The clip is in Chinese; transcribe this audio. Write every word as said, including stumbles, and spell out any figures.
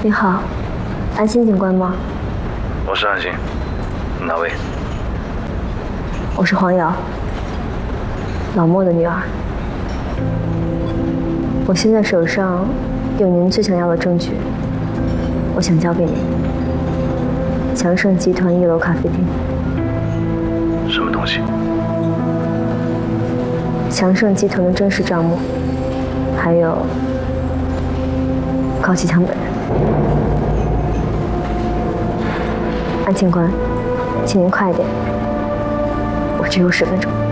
你好，安心警官吗？ 我是安心，哪位？ 我是黄瑶，老莫的女儿。我现在手上有您最想要的证据，我想交给您。强盛集团一楼咖啡厅。 什么东西？ 强盛集团的真实账目，还有高启强本人。安警官，请您快一点，我只有十分钟。